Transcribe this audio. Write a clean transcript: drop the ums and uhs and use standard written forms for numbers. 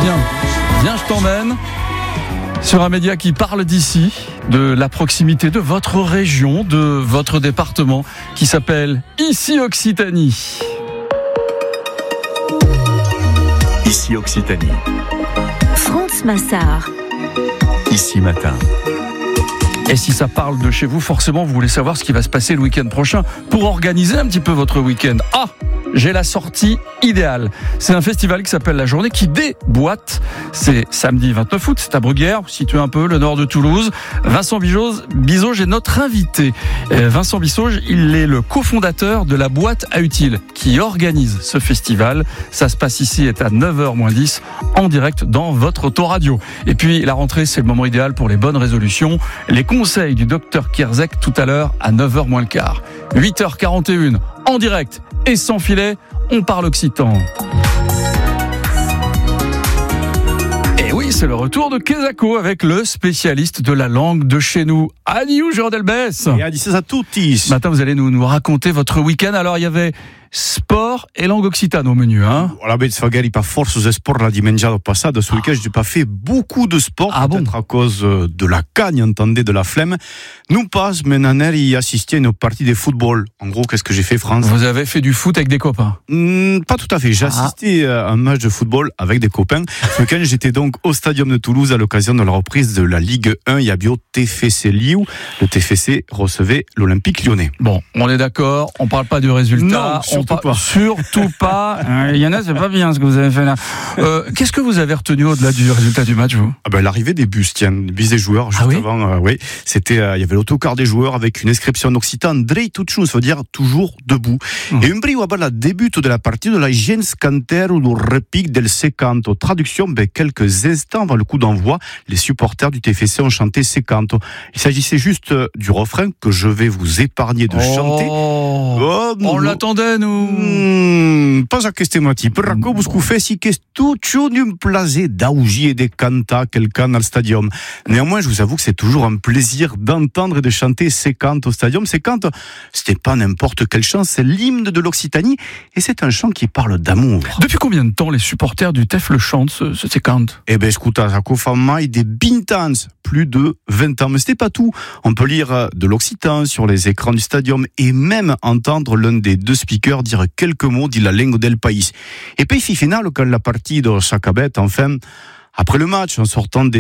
Viens, je t'emmène sur un média qui parle d'ici, de la proximité de votre région, de votre département, qui s'appelle Ici Occitanie. Ici Occitanie. France Massard. Ici Matin. Et si ça parle de chez vous, forcément, vous voulez savoir ce qui va se passer le week-end prochain pour organiser un petit peu votre week-end. Ah, j'ai la sortie idéale. C'est un festival qui s'appelle La Journée qui déboîte. C'est samedi 29 août, c'est à Bruguière, situé un peu le nord de Toulouse. Vincent Bizauge est notre invité. Vincent Bizauge, il est le cofondateur de la boîte à utiles qui organise ce festival. Ça se passe ici, est à 9h-10 en direct dans votre autoradio. Et puis la rentrée, c'est le moment idéal pour les bonnes résolutions. Les conseils du docteur Kierzek tout à l'heure à 9h-15. 8h41 en direct et sans filet, on parle occitan. Et oui, c'est le retour de Kezako avec le spécialiste de la langue de chez nous, Aniou Jordelbès. Et adices a tutti. Ce matin, vous allez nous raconter votre week-end. Alors, il y avait sport et langue occitane au menu, hein. Voilà, ben, magari pas force de sport la dimension passada. Ce week-end, je n'ai pas fait beaucoup de sport, peut-être à cause de la cagne, entendez, de la flemme. Nous passe, maintenant, y assister à une partie de football. En gros, qu'est-ce que j'ai fait, France? Vous avez fait du foot avec des copains? Pas tout à fait. J'ai assisté à un match de football avec des copains. Ce week-end, j'étais donc au Stadium de Toulouse à l'occasion de la reprise de la Ligue 1. Il y a bio TFC Lille. Le TFC recevait l'Olympique Lyonnais. Bon, on est d'accord, on parle pas du résultat. Non, surtout pas. Yana, c'est pas bien ce que vous avez fait là. Qu'est-ce que vous avez retenu au-delà du résultat du match, vous? L'arrivée des bus, les bus des joueurs, juste avant, oui. C'était, il y avait l'autocar des joueurs avec une inscription en occitan, Dreituciu, ça veut dire toujours debout. Et un brio la début de la partie de la gens cantero du repic del secanto. Traduction, quelques instants avant le coup d'envoi, les supporters du TFC ont chanté secanto. Il s'agissait juste du refrain que je vais vous épargner de chanter. On l'attendait, nous. Pas a questionati. Perraco buscu fesi qu'estuccio d'un plaisir d'augi et de canta quelqu'un dans le stadium. Néanmoins, je vous avoue que c'est toujours un plaisir d'entendre et de chanter ces cantes au stadium. Ces cantes, c'était pas n'importe quel chant, c'est l'hymne de l'Occitanie et c'est un chant qui parle d'amour. Depuis combien de temps les supporters du TEF le chantent, ces cantes? Écoutez, ça fait mai des 20 ans, plus de 20 ans. Mais c'était pas tout. On peut lire de l'occitan sur les écrans du stadium et même entendre l'un des deux speakers dire quelques mots de la langue del país. Et puis, final, quand la partie de s'acabait, enfin, après le match, en sortant des